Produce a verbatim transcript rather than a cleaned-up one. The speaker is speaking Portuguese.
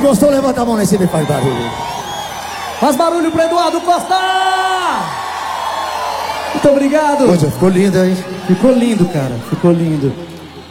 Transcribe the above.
gostou, levanta a mão lá em cima e faz barulho. Faz barulho pro Eduardo Costa! Muito obrigado. Poxa, ficou lindo, hein? Ficou lindo, cara. Ficou lindo.